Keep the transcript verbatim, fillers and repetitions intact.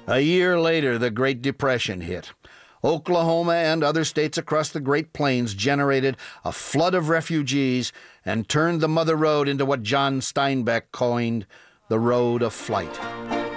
A year later, the Great Depression hit. Oklahoma and other states across the Great Plains generated a flood of refugees and turned the Mother Road into what John Steinbeck coined the road of flight.